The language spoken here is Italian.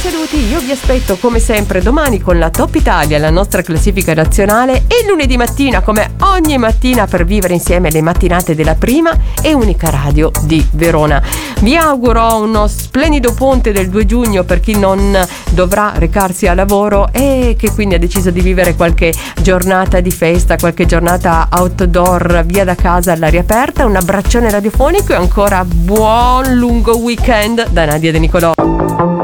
Saluti, io vi aspetto come sempre domani con la Top Italia, la nostra classifica nazionale, e lunedì mattina come ogni mattina per vivere insieme le mattinate della prima e unica radio di Verona. Vi auguro uno splendido ponte del 2 giugno per chi non dovrà recarsi a lavoro e che quindi ha deciso di vivere qualche giornata di festa, qualche giornata outdoor via da casa all'aria aperta. Un abbraccione radiofonico e ancora buon lungo weekend da Nadia De Nicolò.